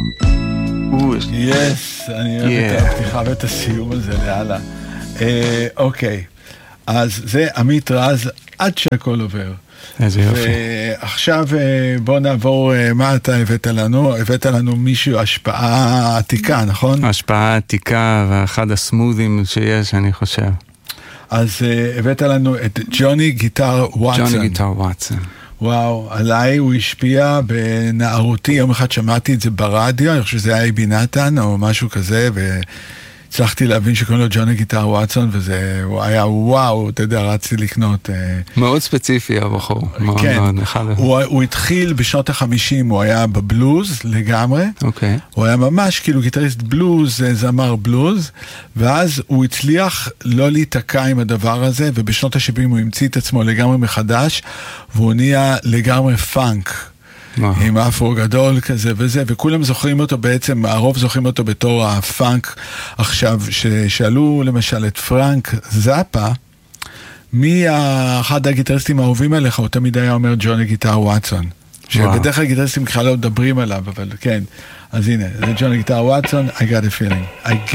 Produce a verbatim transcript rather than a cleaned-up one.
יס, אני אוהב את הפתיחה ואת הסיום הזה, לאללה. אוקיי, אז זה עמית רז, עד שהכל עובר. איזה יופי. ועכשיו בוא נעבור, מה אתה הבאת לנו? הבאת לנו מישהו, השפעה עתיקה, נכון? השפעה עתיקה, ואחד הסמות'ים שיש, אני חושב. אז הבאת לנו את ג'וני גיטר וואטסון. ג'וני גיטר וואטסון. וואו, עליי הוא השפיע בנערותי, יום אחד שמעתי את זה ברדיו, אני חושב שזה היה איבי נתן או משהו כזה, והצלחתי להבין שקוראים לו ג'וני גיטר וואטסון, וזה היה וואו, אתה יודע, רציתי לקנות. מאוד ספציפי הבחור. כן, הוא, הוא התחיל בשנות החמישים, הוא היה בבלוז לגמרי, אוקיי. הוא היה ממש כאילו גיטריסט בלוז, זמר בלוז, ואז הוא הצליח לא להיתקע עם הדבר הזה, ובשנות ה-שבעים הוא המציא את עצמו לגמרי מחדש, והוא נהיה לגמרי פאנק. עם אפרו גדול כזה וזה, וכולם זוכרים אותו בעצם, הרוב זוכרים אותו בתור הפאנק. עכשיו, ששאלו למשל את פרנק זאפה, מי אחד הגיטריסטים האהובים עליך, הוא תמיד היה אומר ג'וני גיטר וואטסון. שבדרך כלל גיטריסטים בכלל לא מדברים עליו, אבל כן. אז הנה, זה ג'וני גיטר וואטסון, I got a feeling. I